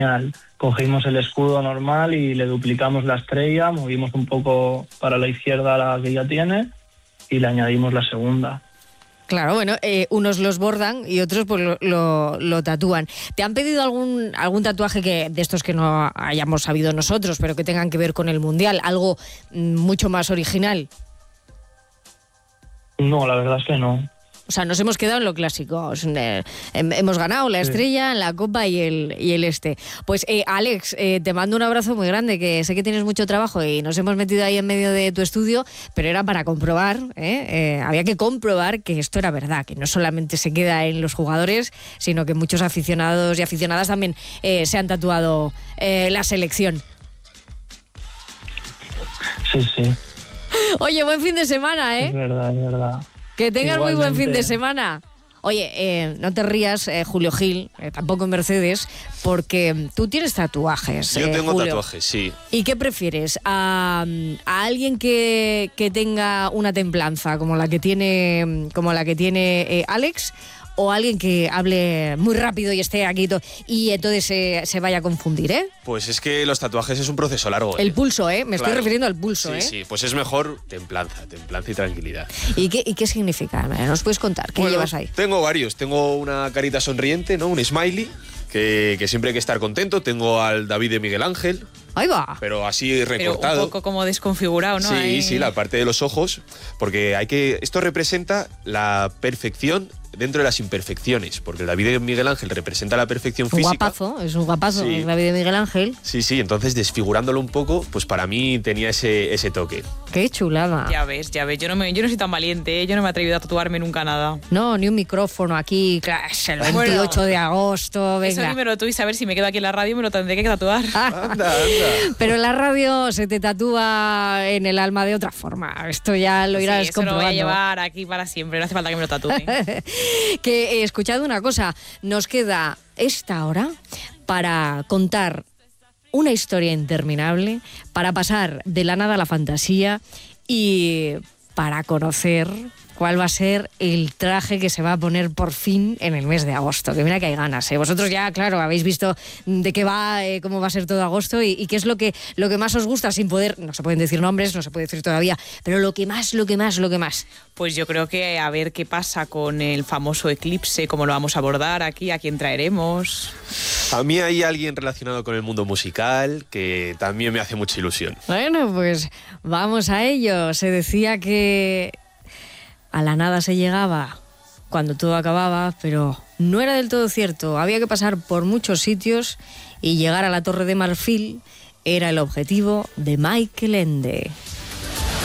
Cogimos el escudo normal y le duplicamos la estrella, movimos un poco para la izquierda la que ya tiene y le añadimos la segunda. Claro, bueno, unos los bordan y otros pues lo tatúan. ¿Te han pedido algún tatuaje de estos que no hayamos sabido nosotros, pero que tengan que ver con el Mundial? ¿Algo mucho más original? No, la verdad es que no. O sea, nos hemos quedado en lo clásico. Hemos ganado la estrella, la copa y el este. Pues Alex, te mando un abrazo muy grande, que sé que tienes mucho trabajo y nos hemos metido ahí en medio de tu estudio, pero era para comprobar, había que comprobar que esto era verdad, que no solamente se queda en los jugadores, sino que muchos aficionados y aficionadas también se han tatuado la selección. Sí. Oye, buen fin de semana, ¿eh? Es verdad. Que tengas Igualmente. muy buen fin de semana. Oye, no te rías, Julio Gil, tampoco en Mercedes, porque tú tienes tatuajes. Yo tengo Julio. tatuajes, sí. ¿Y qué prefieres? ¿A alguien que tenga una templanza como la que tiene Alex? ¿O alguien que hable muy rápido y esté aquí y entonces se vaya a confundir, eh? Pues es que los tatuajes es un proceso largo. El pulso, ¿eh? Me estoy Claro. refiriendo al pulso, ¿eh? Sí, pues es mejor templanza y tranquilidad. ¿Y qué significa? ¿Nos puedes contar? ¿Qué llevas ahí? Tengo varios. Tengo una carita sonriente, ¿no? Un smiley, que siempre hay que estar contento. Tengo al David de Miguel Ángel. Ahí va. Pero así recortado. Pero un poco como desconfigurado, ¿no? Sí, la parte de los ojos. Porque esto representa la perfección dentro de las imperfecciones, porque el David de Miguel Ángel representa la perfección física. Es un guapazo, Sí. el David de Miguel Ángel. Sí, entonces desfigurándolo un poco, pues para mí tenía ese toque. Qué chulada. Ya ves, yo no soy tan valiente, yo no me he atrevido a tatuarme nunca nada. No, ni un micrófono aquí, claro, es el 28 de agosto, venga. Eso dímelo tú y saber si me quedo aquí en la radio me lo tendré que tatuar. Anda. Pero en la radio se te tatúa en el alma de otra forma. Esto ya lo irás eso lo voy comprobando. a llevar aquí para siempre, no hace falta que me lo tatúen. Que escuchad una cosa, nos queda esta hora para contar una historia interminable, para pasar de la nada a la fantasía y para conocer cuál va a ser el traje que se va a poner por fin en el mes de agosto. Que mira que hay ganas, ¿eh? Vosotros ya, claro, habéis visto de qué va, cómo va a ser todo agosto y qué es lo que más os gusta, sin poder, no se pueden decir nombres, no se puede decir todavía, pero lo que más. Pues yo creo que a ver qué pasa con el famoso eclipse, cómo lo vamos a abordar aquí, a quién traeremos. A mí hay alguien relacionado con el mundo musical que también me hace mucha ilusión. Bueno, pues vamos a ello. Se decía que a la nada se llegaba cuando todo acababa, pero no era del todo cierto. Había que pasar por muchos sitios y llegar a la Torre de Marfil era el objetivo de Michael Ende.